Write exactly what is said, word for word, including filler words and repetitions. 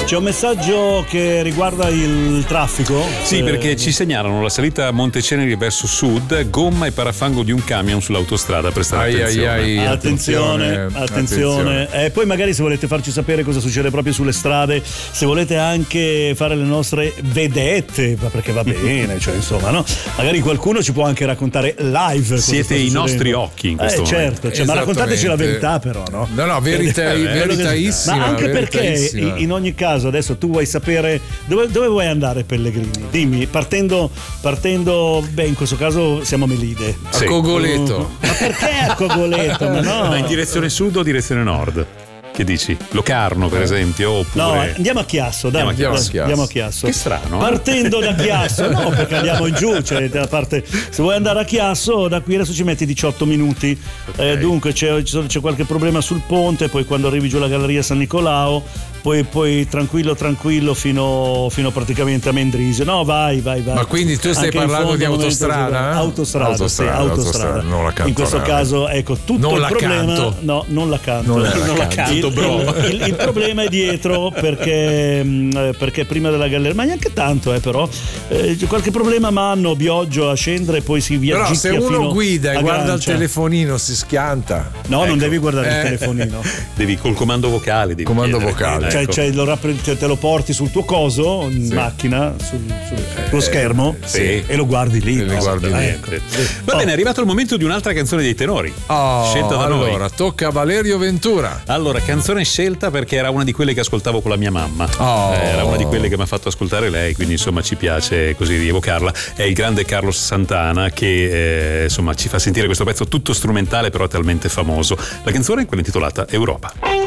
C'è un messaggio che riguarda il traffico? Sì, eh, perché ci segnalano la salita a Monteceneri verso sud, gomma e parafango di un camion sull'autostrada. Prestate ai, attenzione. ai, ai, Attenzione, attenzione. attenzione. E eh, poi magari se volete farci sapere cosa succede proprio sulle strade, se volete anche fare le nostre vedette, perché va bene, cioè insomma, no? Magari qualcuno ci può anche raccontare live. Siete i nostri occhi in questo eh, momento. Certo, cioè, ma raccontateci la verità però, no? No, no, verità, Eh, veritaissima. Ma anche perché veritaissima. in ogni caso adesso tu vuoi sapere dove, dove vuoi andare, Pellegrini? Dimmi, partendo, partendo, beh, in questo caso siamo a Melide. A Cogoleto. Ma perché a Cogoleto? Ma no. Ma in direzione sud o direzione nord? Che dici? Locarno, per esempio? Oppure... No, andiamo a Chiasso, dai. Andiamo a Chiasso. Andiamo a Chiasso. Che strano. Partendo da Chiasso, no, perché andiamo in giù, cioè da parte. Se vuoi andare a Chiasso, da qui adesso ci metti diciotto minuti. Okay. Eh, dunque c'è, c'è qualche problema sul ponte, poi quando arrivi giù alla Galleria San Nicolao, poi, poi tranquillo, tranquillo fino, fino praticamente a Mendrisio. No, vai, vai, vai. Ma quindi tu stai Anche in parlando fondo di non autostrada? Autostrada, Autostrada, sì, autostrada. autostrada, non la canto in questo rara. caso, ecco, tutto Non il la problema. canto. No, non la canto. Non la Non la canto. canto. Il, il, il problema è dietro perché, mh, perché prima della galleria, ma neanche tanto, eh, però eh, c'è qualche problema, Manno, Bioggio a scendere, poi si via. Però se uno guida e guarda Grancia. il telefonino si schianta. No, Ecco. non devi guardare Eh. il telefonino. Devi col comando vocale. Devi Comando chiedere. vocale. Cioè, Ecco. cioè, lo rappre- te, te lo porti sul tuo coso in Sì. macchina, sul, sul tuo schermo, sì. e lo guardi lì. E lo no? guardi lì. Ecco. Va Oh. bene, è arrivato il momento di un'altra canzone dei tenori. Oh, Scelta da noi. allora, tocca a Valerio Ventura. Allora, canzone scelta perché era una di quelle che ascoltavo con la mia mamma. Oh. Eh, era una di quelle che mi ha fatto ascoltare lei, quindi insomma ci piace così rievocarla. È il grande Carlos Santana che eh, insomma ci fa sentire questo pezzo tutto strumentale però talmente famoso. La canzone è quella intitolata Europa.